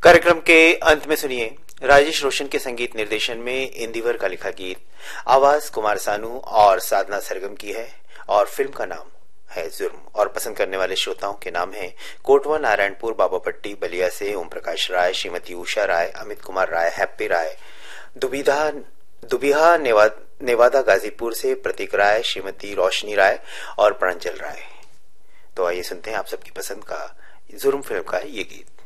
कार्यक्रम के अंत में सुनिए राजेश रोशन के संगीत निर्देशन में इंदिवर का लिखा गीत। आवाज कुमार सानू और साधना सरगम की है और फिल्म का नाम है जुर्म। और पसंद करने वाले श्रोताओं के नाम है कोटवा नारायणपुर, बाबापट्टी, बलिया से ओम प्रकाश राय, श्रीमती उषा राय, अमित कुमार राय, हैप्पी राय, दुबिहा नेवादा गाजीपुर से प्रतीक राय, श्रीमती रोशनी राय और प्रांजल राय। तो आइए सुनते हैं आप सबकी पसंद का जुर्म फिल्म का ये गीत।